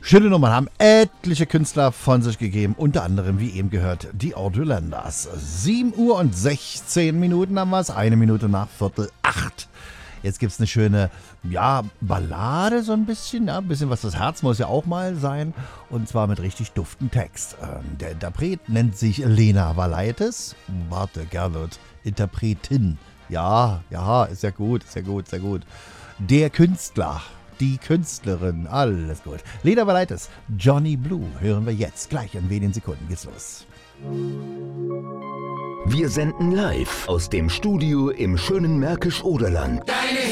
Schöne Nummern haben etliche Künstler von sich gegeben, unter anderem, wie eben gehört, die Audiolanders. 7 Uhr und 16 Minuten haben wir es, 1 Minute nach 7:45. Jetzt gibt es eine schöne, Ballade so ein bisschen was das Herz muss ja auch mal sein. Und zwar mit richtig duften Text. Der Interpret nennt sich Lena Valaitis. Warte, Gerlot, Interpretin. Ja, ist ja gut. Der Künstler, die Künstlerin, alles gut. Lena Valaitis, Johnny Blue, hören wir jetzt. Gleich in wenigen Sekunden geht's los. Wir senden live aus dem Studio im schönen Märkisch-Oderland. Deine